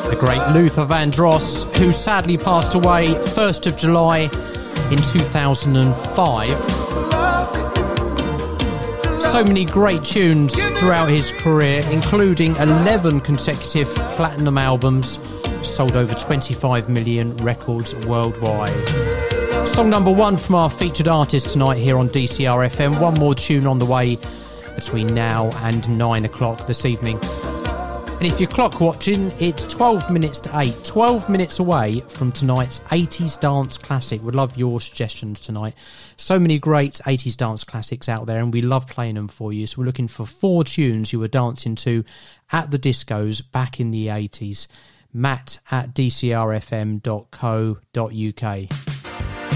The great Luther Vandross, who sadly passed away 1st of July in 2005. So many great tunes throughout his career, including 11 consecutive platinum albums, sold over 25 million records worldwide. Song number 1 from our featured artist tonight here on DCR FM. One more tune on the way between now and 9 o'clock this evening. And if you're clock watching, it's 12 minutes to 8, 12 minutes away from tonight's 80s dance classic. We'd love your suggestions tonight. So many great 80s dance classics out there, and we love playing them for you. So we're looking for 4 tunes you were dancing to at the discos back in the 80s. Matt at dcrfm.co.uk.